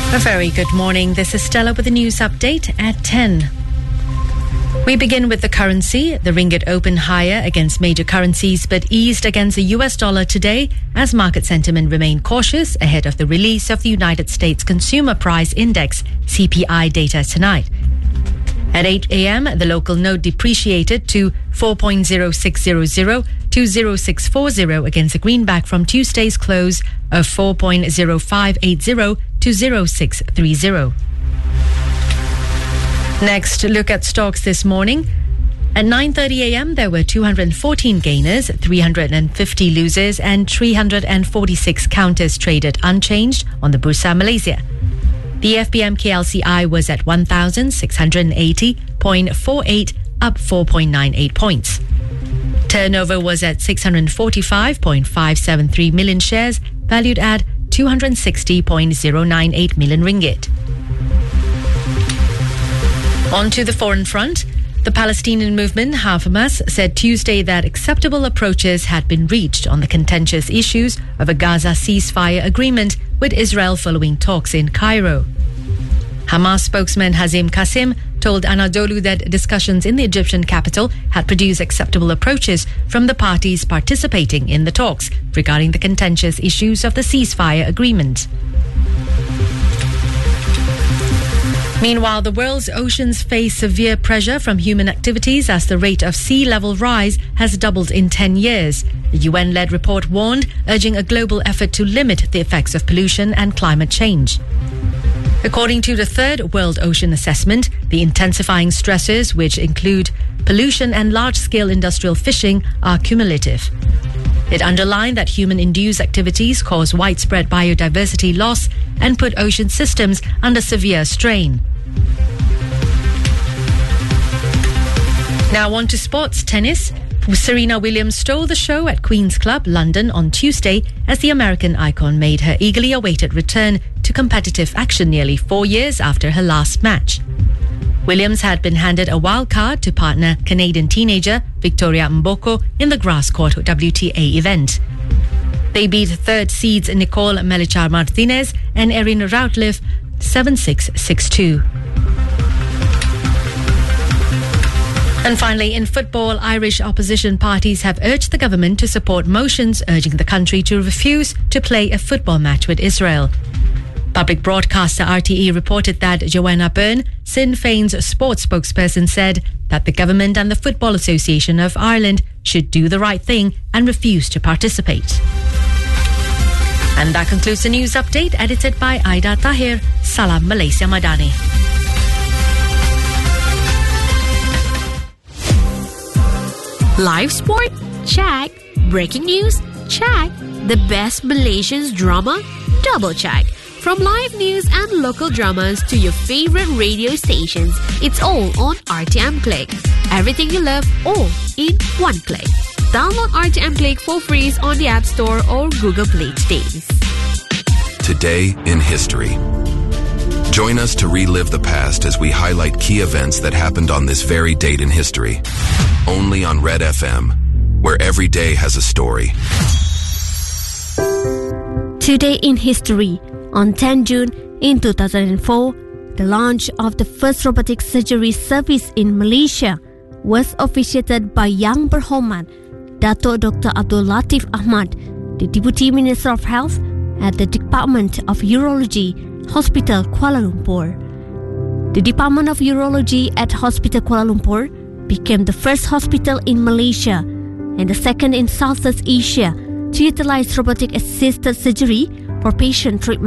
A very good morning. This is Stella with the news update at 10. We begin with the currency. The ringgit opened higher against major currencies but eased against the US dollar today as market sentiment remained cautious ahead of the release of the United States Consumer Price Index CPI data tonight. At 8 a.m., the local note depreciated to 4.0600 to 0640 against a greenback from Tuesday's close of 4.0580 to 0630. Next, look at stocks this morning. At 9:30 a.m., there were 214 gainers, 350 losers and 346 counters traded unchanged on the Bursa Malaysia. The FBM KLCI was at 1,680.48, up 4.98 points. Turnover was at 645.573 million shares, valued at 260.098 million ringgit. On to the foreign front. The Palestinian movement, Hamas, said Tuesday that acceptable approaches had been reached on the contentious issues of a Gaza ceasefire agreement with Israel following talks in Cairo. Hamas spokesman Hazim Qasim told Anadolu that discussions in the Egyptian capital had produced acceptable approaches from the parties participating in the talks regarding the contentious issues of the ceasefire agreement. Meanwhile, the world's oceans face severe pressure from human activities as the rate of sea level rise has doubled in 10 years. The UN-led report warned, urging a global effort to limit the effects of pollution and climate change. According to the Third World Ocean Assessment, the intensifying stresses, which include pollution and large-scale industrial fishing, are cumulative. It underlined that human-induced activities cause widespread biodiversity loss and put ocean systems under severe strain. Now on to sports. Tennis. Serena Williams stole the show at Queen's Club, London on Tuesday as the American icon made her eagerly awaited return to competitive action nearly 4 years after her last match. Williams had been handed a wild card to partner Canadian teenager Victoria Mboko in the grass court WTA event. They beat third seeds Nicole Melichar Martinez and Erin Routliffe 7-6, 6-2. And finally, in football, Irish opposition parties have urged the government to support motions urging the country to refuse to play a football match with Israel. Public broadcaster RTE reported that Joanna Byrne, Sinn Féin's sports spokesperson, said that the government and the Football Association of Ireland should do the right thing and refuse to participate. And that concludes the news update, edited by Aida Tahir. Salam Malaysia Madani. Live sport? Check. Breaking news? Check. The best Malaysian drama? Double check. From live news and local dramas to your favorite radio stations, it's all on RTM Click. Everything you love, all in one click. Download RTM Click for free on the App Store or Google Play today. Today in history. Join us to relive the past as we highlight key events that happened on this very date in history. Only on Red FM, where every day has a story. Today in history. On 10 June in 2004, the launch of the first robotic surgery service in Malaysia was officiated by Yang Berhormat Dato' Dr. Abdul Latif Ahmad, the Deputy Minister of Health at the Department of Urology, Hospital Kuala Lumpur. The Department of Urology at Hospital Kuala Lumpur became the first hospital in Malaysia and the second in Southeast Asia to utilize robotic-assisted surgery for patient treatment.